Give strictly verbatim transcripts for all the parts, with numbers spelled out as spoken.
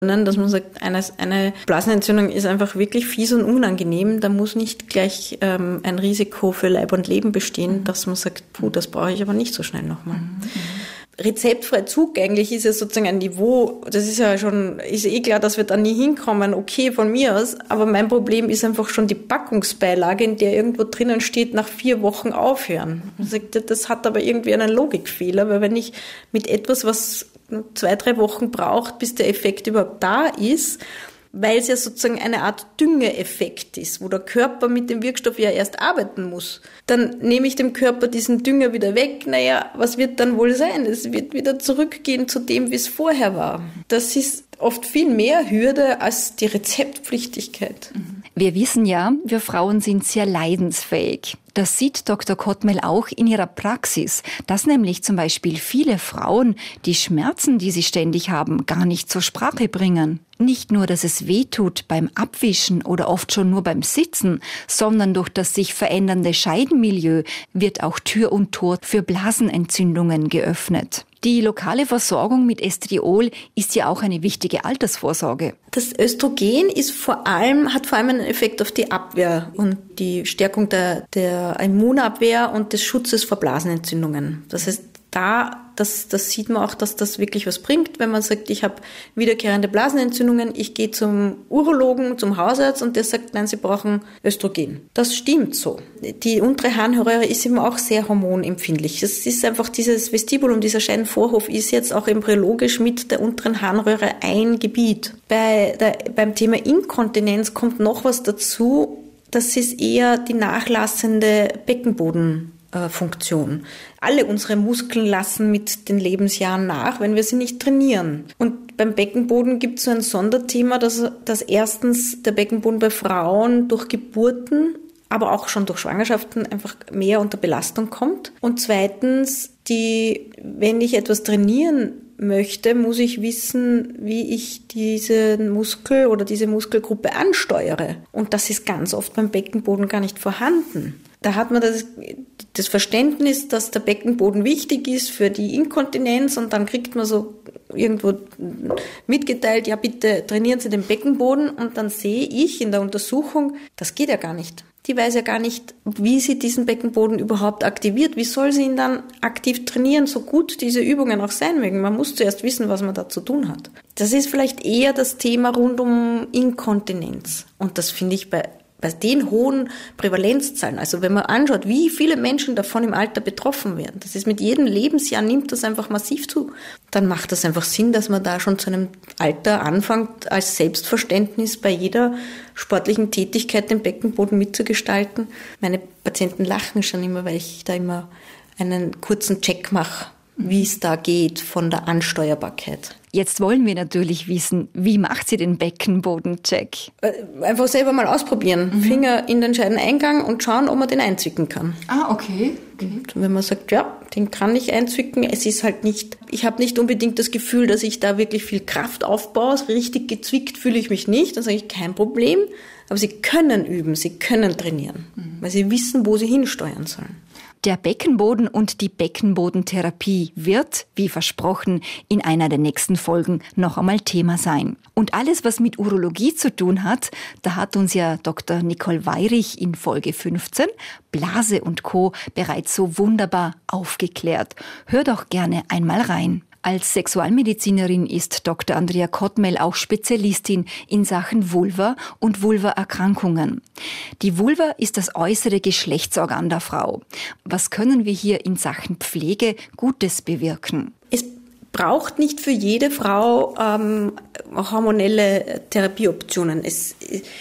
Dass man sagt, eine, eine Blasenentzündung ist einfach wirklich fies und unangenehm. Da muss nicht gleich ähm, ein Risiko für Leib und Leben bestehen, dass man sagt, puh, das brauche ich aber nicht so schnell nochmal. Mhm. Rezeptfrei zugänglich ist ja sozusagen ein Niveau, das ist ja schon, ist eh klar, dass wir da nie hinkommen, okay, von mir aus, aber mein Problem ist einfach schon die Packungsbeilage, in der irgendwo drinnen steht, nach vier Wochen aufhören. Das hat aber irgendwie einen Logikfehler, weil wenn ich mit etwas, was zwei, drei Wochen braucht, bis der Effekt überhaupt da ist, weil es ja sozusagen eine Art Düngeeffekt ist, wo der Körper mit dem Wirkstoff ja erst arbeiten muss. Dann nehme ich dem Körper diesen Dünger wieder weg. Naja, was wird dann wohl sein? Es wird wieder zurückgehen zu dem, wie es vorher war. Das ist oft viel mehr Hürde als die Rezeptpflichtigkeit. Wir wissen ja, wir Frauen sind sehr leidensfähig. Das sieht Doktor Kottmähl auch in ihrer Praxis, dass nämlich zum Beispiel viele Frauen die Schmerzen, die sie ständig haben, gar nicht zur Sprache bringen. Nicht nur, dass es weh tut beim Abwischen oder oft schon nur beim Sitzen, sondern durch das sich verändernde Scheidenmilieu wird auch Tür und Tor für Blasenentzündungen geöffnet. Die lokale Versorgung mit Estriol ist ja auch eine wichtige Altersvorsorge. Das Östrogen ist vor allem, hat vor allem einen Effekt auf die Abwehr und die Stärkung der, der Immunabwehr und des Schutzes vor Blasenentzündungen. Das heißt, da, das, das sieht man auch, dass das wirklich was bringt, wenn man sagt, ich habe wiederkehrende Blasenentzündungen, ich gehe zum Urologen, zum Hausarzt und der sagt, nein, Sie brauchen Östrogen. Das stimmt so. Die untere Harnröhre ist eben auch sehr hormonempfindlich. Es ist einfach dieses Vestibulum, dieser Scheidenvorhof ist jetzt auch embryologisch mit der unteren Harnröhre ein Gebiet. Bei der, beim Thema Inkontinenz kommt noch was dazu, das ist eher die nachlassende Beckenboden Funktion. Alle unsere Muskeln lassen mit den Lebensjahren nach, wenn wir sie nicht trainieren. Und beim Beckenboden gibt es so ein Sonderthema, dass, dass erstens der Beckenboden bei Frauen durch Geburten, aber auch schon durch Schwangerschaften einfach mehr unter Belastung kommt. Und zweitens, die, wenn ich etwas trainieren möchte, muss ich wissen, wie ich diesen Muskel oder diese Muskelgruppe ansteuere. Und das ist ganz oft beim Beckenboden gar nicht vorhanden. Da hat man das, das Verständnis, dass der Beckenboden wichtig ist für die Inkontinenz und dann kriegt man so irgendwo mitgeteilt, ja bitte trainieren Sie den Beckenboden und dann sehe ich in der Untersuchung, das geht ja gar nicht. Die weiß ja gar nicht, wie sie diesen Beckenboden überhaupt aktiviert. Wie soll sie ihn dann aktiv trainieren, so gut diese Übungen auch sein mögen? Man muss zuerst wissen, was man da zu tun hat. Das ist vielleicht eher das Thema rund um Inkontinenz und das finde ich bei Bei den hohen Prävalenzzahlen, also wenn man anschaut, wie viele Menschen davon im Alter betroffen werden, das ist mit jedem Lebensjahr nimmt das einfach massiv zu, dann macht das einfach Sinn, dass man da schon zu einem Alter anfängt, als Selbstverständnis bei jeder sportlichen Tätigkeit den Beckenboden mitzugestalten. Meine Patienten lachen schon immer, weil ich da immer einen kurzen Check mache, wie es da geht von der Ansteuerbarkeit. Jetzt wollen wir natürlich wissen, wie macht sie den Beckenbodencheck? Einfach selber mal ausprobieren. Mhm. Finger in den Scheideneingang und schauen, ob man den einzwicken kann. Ah, okay. okay. Und wenn man sagt, ja, den kann ich einzwicken, es ist halt nicht, ich habe nicht unbedingt das Gefühl, dass ich da wirklich viel Kraft aufbaue. Richtig gezwickt fühle ich mich nicht. Dann sage ich, kein Problem. Aber sie können üben, sie können trainieren, mhm. weil sie wissen, wo sie hinsteuern sollen. Der Beckenboden und die Beckenbodentherapie wird, wie versprochen, in einer der nächsten Folgen noch einmal Thema sein. Und alles, was mit Urologie zu tun hat, da hat uns ja Doktor Nicole Weyrich in Folge fünfzehn, Blase und Co. bereits so wunderbar aufgeklärt. Hör doch gerne einmal rein. Als Sexualmedizinerin ist Doktor Andrea Kottmähl auch Spezialistin in Sachen Vulva und Vulvaerkrankungen. Die Vulva ist das äußere Geschlechtsorgan der Frau. Was können wir hier in Sachen Pflege Gutes bewirken? Es braucht nicht für jede Frau ähm, hormonelle Therapieoptionen. Es,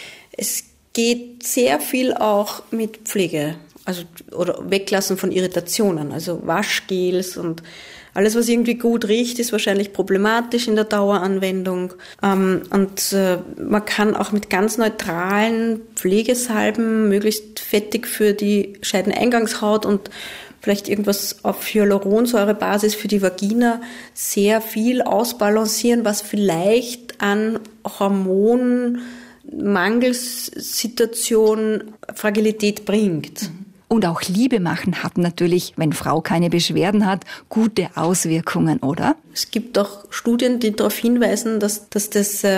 es geht sehr viel auch mit Pflege, also oder Weglassen von Irritationen, also Waschgels und alles, was irgendwie gut riecht, ist wahrscheinlich problematisch in der Daueranwendung. Ähm, und äh, man kann auch mit ganz neutralen Pflegesalben, möglichst fettig für die Scheideneingangshaut und vielleicht irgendwas auf Hyaluronsäurebasis für die Vagina, sehr viel ausbalancieren, was vielleicht an Hormonmangelsituation Fragilität bringt. Mhm. Und auch Liebe machen hat natürlich, wenn Frau keine Beschwerden hat, gute Auswirkungen, oder? Es gibt auch Studien, die darauf hinweisen, dass, dass das